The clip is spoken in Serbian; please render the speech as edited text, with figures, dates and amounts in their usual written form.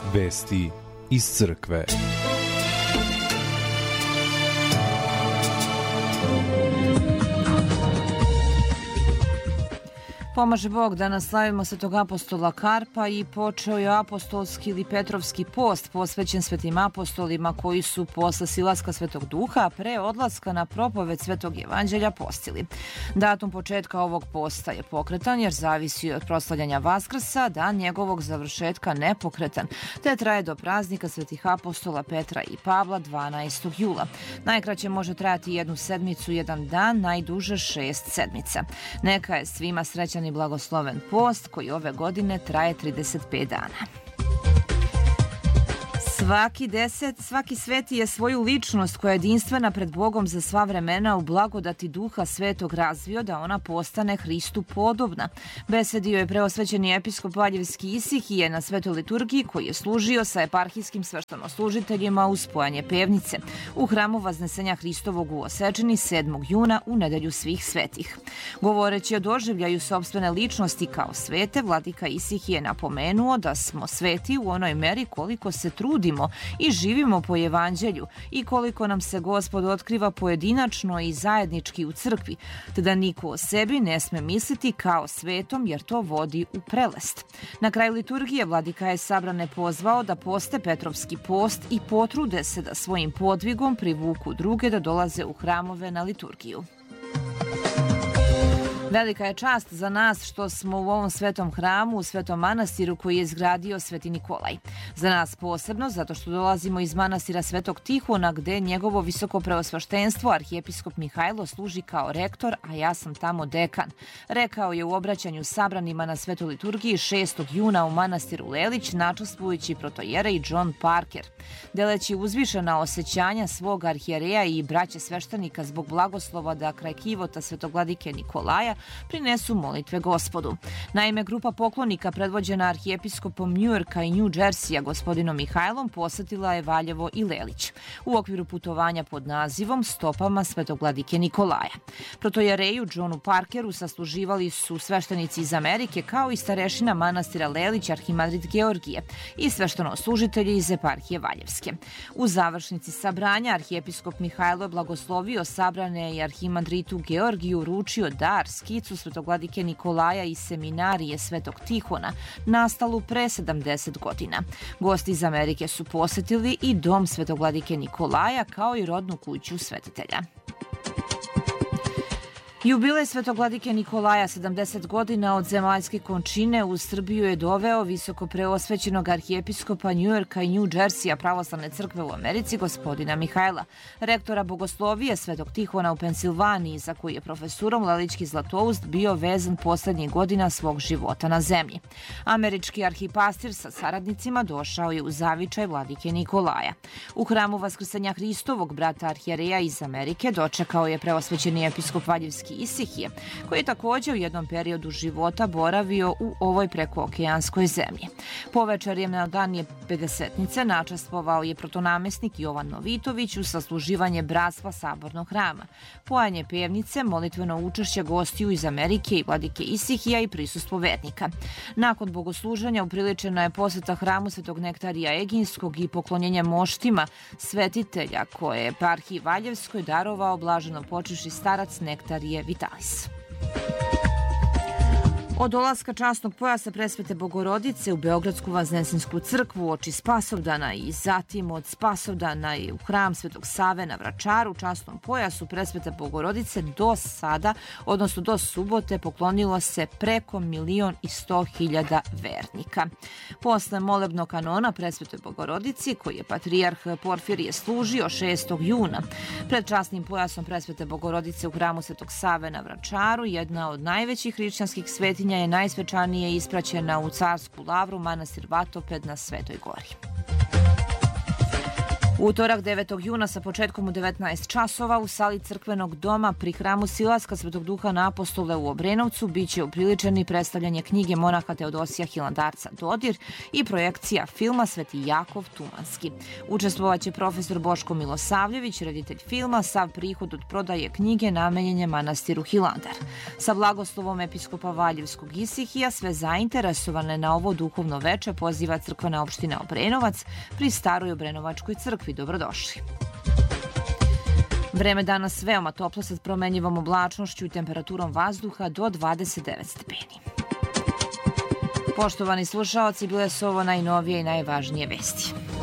Vesti iz crkve. Pomaže Bog, danas slavimo svetog apostola Karpa i počeo je apostolski ili Petrovski post posvećen svetim apostolima koji su posle silaska Svetog Duha, a pre odlaska na propoved Svetog Evanđelja postili. Datum početka ovog posta je pokretan jer zavisi od proslavljanja Vaskrsa, dan njegovog završetka nepokretan, te traje do praznika svetih apostola Petra i Pavla 12. jula. Najkraće može trajati jednu sedmicu, jedan dan, najduže 6 sedmica. Neka je svima srećan i blagosloven post koji ove godine traje 35 dana. Svaki sveti je svoju ličnost koja je jedinstvena pred Bogom za sva vremena u blagodati Duha Svetog razvio da ona postane Hristu podobna. Besedio je preosvećeni episkop Valjevski Isihije na svetoj liturgiji koji je služio sa eparhijskim sveštenoslužiteljima uz spojanje pevnice u hramu Vaznesenja Hristovog u Osečini 7. juna u nedelju svih svetih. Govoreći o doživljaju sopstvene ličnosti kao svete, vladika Isihije je napomenuo da smo sveti u onoj meri koliko se trudimo i živimo po evanđelju i koliko nam se Gospod otkriva pojedinačno i zajednički u crkvi, te da niko o sebi ne sme misliti kao svetom jer to vodi u prelest. Na kraju liturgije vladika je sabrane pozvao da poste Petrovski post i potrude se da svojim podvigom privuku druge da dolaze u hramove na liturgiju. Velika je čast za nas što smo u ovom svetom hramu, u svetom manastiru koji je izgradio Sveti Nikolaj. Za nas posebno, zato što dolazimo iz manastira Svetog Tihona, gde njegovo visoko preosvaštenstvo, arhijepiskop Mihajlo, služi kao rektor, a ja sam tamo dekan. Rekao je u obraćanju sabranima na svetoj liturgiji 6. juna u manastiru Lelić, načastvujući protojerej John Parker. Deleći uzvišena osjećanja svog arhijereja i braće sveštenika zbog blagoslova da kraj kivota svetogladike Nikolaja prinesu molitve Gospodu. Naime, grupa poklonika predvođena arhijepiskopom Njujorka i New Jerseya gospodinom Mihajlom posetila je Valjevo i Lelić u okviru putovanja pod nazivom Stopama svetogladike Nikolaja. Protojereju Johnu Parkeru sasluživali su sveštenici iz Amerike kao i starešina manastira Lelić arhimandrit Georgije i sveštenoslужitelji iz eparhije Valjevske. U završnici sabranja arhijepiskop Mihajlo je blagoslovio sabrane i arhimandritu Georgiju uručio dar skicu svetogladike Nikolaja iz seminarije Svetog Tihona, nastalu pre 70 godina. Gosti iz Amerike su posetili i dom svetogladike Nikolaja kao i rodnu kuću svetitelja. Jubilej svetogladike Nikolaja 70 godina od zemaljske končine u Srbiju je doveo visoko preosvećenog arhijepiskopa Njujorka i New Jerseya pravoslavne crkve u Americi gospodina Mihajla, rektora bogoslovije Svetog Tihona u Pensilvaniji, za koji je profesurom Lelički Zlatoust bio vezan poslednjih godina svog života na zemlji. Američki arhipastir sa saradnicima došao je u zavičaj vladike Nikolaja. U hramu Vaskrsenja Hristovog brata arhijereja iz Amerike dočekao je preosvećeni episkop Valjevski Isihije, koji je također u jednom periodu života boravio u ovoj prekookeanskoj zemlji. Povečarjem na dan je Pedesetnice načastvovao je protonamestnik Jovan Novitović u sasluživanje bratstva Sabornog hrama, pojanje pevnice, molitveno učešće gostiju iz Amerike i vladike Isihija i prisustvo vernika. Nakon bogosluženja upriličena je poseta hramu Svetog Nektarija Eginskog i poklonjenje moštima svetitelja koje je eparhiji Valjevskoj darovao blaženo počivši starac Nektarije Vitalis. Od dolaska časnog pojasa presvete Bogorodice u Beogradsku Vaznesinsku crkvu oči Spasovdana i zatim od Spasovdana i u hram Svetog Save na Vračaru časnom pojasu presvete Bogorodice do sada, odnosno do subote, poklonilo se preko 1.100.000 vernika. Posle molebnog kanona presvetoj Bogorodici, koji je patrijarh Porfirije služio 6. juna, pred časnim pojasom presvete Bogorodice u hramu Svetog Save na Vračaru, jedna od najvećih hrišćanskih svetinja je najsvečanije ispraćena u Carsku lavru manastir Vatoped na Svetoj gori. U utorak 9. juna sa početkom u 19 časova u sali crkvenog doma pri hramu Silaska Svetog Duha na Apostole u Obrenovcu biće upriličeni predstavljanje knjige monaha Teodosija Hilandarca Dodir i projekcija filma Sveti Jakov Tumanski. Učestvovaće profesor Boško Milosavljević, reditelj filma. Sav prihod od prodaje knjige namenjen je manastiru Hilandar. Sa blagoslovom episkopa Valjevskog Isihija sve zainteresovane na ovo duhovno veče poziva crkvena opština Obrenovac pri staroj Obrenovačkoj crkvi. Dobrodošli. Vreme danas veoma toplo sa promenljivom oblačnošću i temperaturom vazduha do 29 stepeni. Poštovani slušaoci, bile su ovo najnovije i najvažnije vesti.